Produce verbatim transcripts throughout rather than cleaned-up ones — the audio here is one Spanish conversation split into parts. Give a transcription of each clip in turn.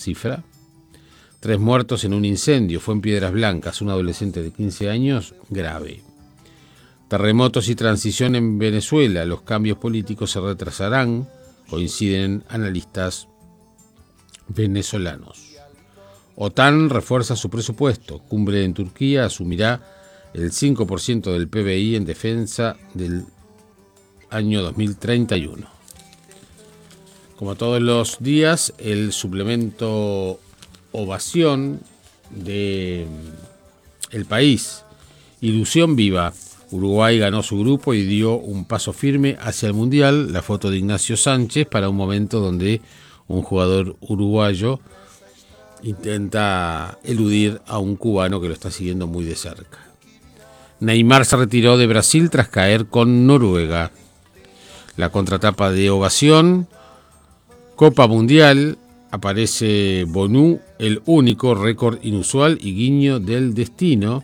cifra. Tres muertos en un incendio, fue en Piedras Blancas, un adolescente de quince años, grave. Terremotos y transición en Venezuela, los cambios políticos se retrasarán, coinciden analistas venezolanos. OTAN refuerza su presupuesto, cumbre en Turquía asumirá el cinco por ciento del P B I en defensa del año dos mil treinta y uno. Como todos los días, el suplemento Ovación de El País. Ilusión viva. Uruguay ganó su grupo y dio un paso firme hacia el Mundial. La foto de Ignacio Sánchez para un momento donde un jugador uruguayo intenta eludir a un cubano que lo está siguiendo muy de cerca. Neymar se retiró de Brasil tras caer con Noruega. La contratapa de Ovación. Copa Mundial. Aparece Bonú, el único, récord inusual y guiño del destino.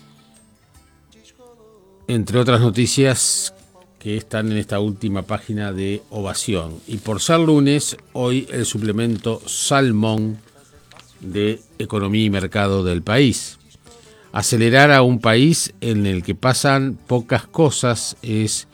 Entre otras noticias que están en esta última página de Ovación. Y por ser lunes, hoy el suplemento Salmón de Economía y Mercado del País. Acelerar a un país en el que pasan pocas cosas es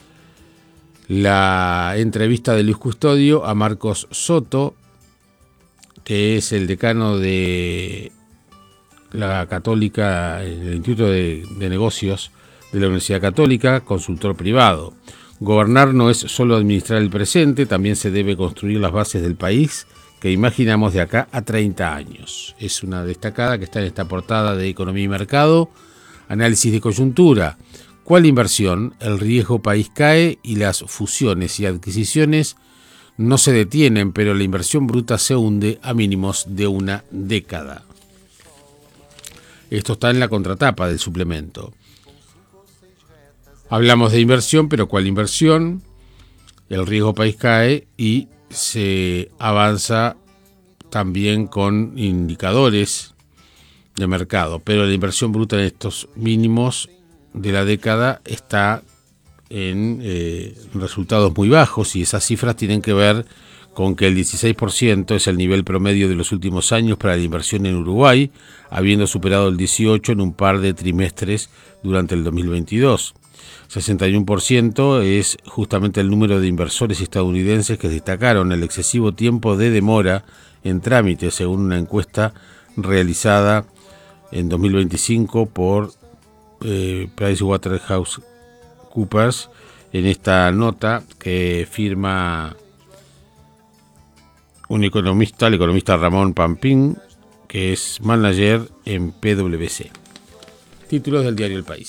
la entrevista de Luis Custodio a Marcos Soto, que es el decano de la Católica, el Instituto de, de Negocios de la Universidad Católica, consultor privado. Gobernar no es solo administrar el presente, también se debe construir las bases del país que imaginamos de acá a treinta años. Es una destacada que está en esta portada de Economía y Mercado. Análisis de coyuntura. ¿Cuál inversión? El riesgo país cae y las fusiones y adquisiciones no se detienen, pero la inversión bruta se hunde a mínimos de una década. Esto está en la contratapa del suplemento. Hablamos de inversión, pero ¿cuál inversión? El riesgo país cae y se avanza también con indicadores de mercado, pero la inversión bruta en estos mínimos de la década está en eh, resultados muy bajos, y esas cifras tienen que ver con que el dieciséis por ciento es el nivel promedio de los últimos años para la inversión en Uruguay, habiendo superado el dieciocho por ciento en un par de trimestres durante el dos mil veintidós. sesenta y uno por ciento es justamente el número de inversores estadounidenses que destacaron el excesivo tiempo de demora en trámite, según una encuesta realizada en dos mil veinticinco por eh, PricewaterhouseCoopers. Coopers, en esta nota que firma un economista, el economista Ramón Pampín, que es manager en P W C. Títulos del diario El País.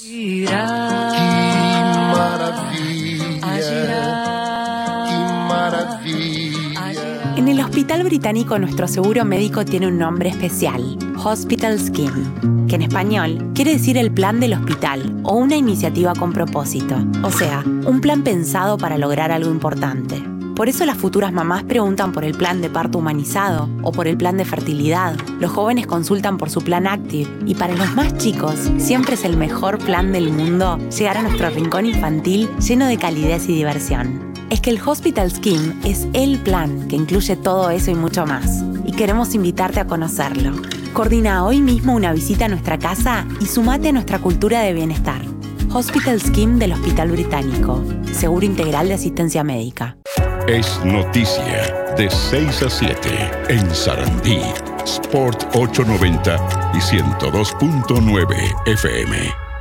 En el Hospital Británico nuestro seguro médico tiene un nombre especial, Hospital Scheme, que en español quiere decir el plan del hospital o una iniciativa con propósito, o sea, un plan pensado para lograr algo importante. Por eso las futuras mamás preguntan por el plan de parto humanizado o por el plan de fertilidad. Los jóvenes consultan por su plan Active y para los más chicos siempre es el mejor plan del mundo llegar a nuestro rincón infantil lleno de calidez y diversión. Es que el Hospital Scheme es el plan que incluye todo eso y mucho más. Y queremos invitarte a conocerlo. Coordina hoy mismo una visita a nuestra casa y sumate a nuestra cultura de bienestar. Hospital Scheme del Hospital Británico. Seguro integral de asistencia médica. Es noticia de seis a siete en Sarandí. Sport ochocientos noventa y ciento dos punto nueve F M.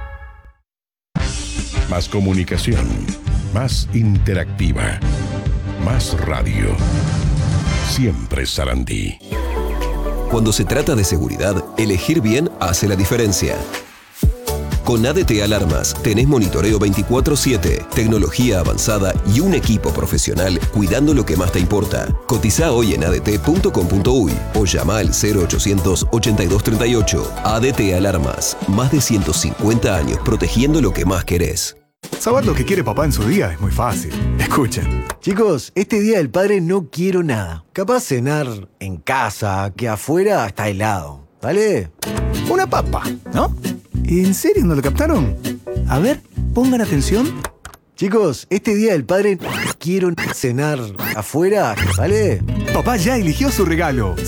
Más comunicación. Más interactiva, más radio. Siempre Sarandí. Cuando se trata de seguridad, elegir bien hace la diferencia. Con A D T Alarmas tenés monitoreo veinticuatro siete, tecnología avanzada y un equipo profesional cuidando lo que más te importa. Cotiza hoy en a d t punto com punto u y o llama al cero ochocientos ochenta y dos treinta y ocho. A D T Alarmas, más de ciento cincuenta años protegiendo lo que más querés. Saber lo que quiere papá en su día es muy fácil. Escuchen. Chicos, este día del padre no quiero nada. Capaz cenar en casa, que afuera está helado. ¿Vale? Una papa, ¿no? ¿En serio no lo captaron? A ver, pongan atención. Chicos, este día del padre no quiero cenar afuera. ¿Vale? Papá ya eligió su regalo.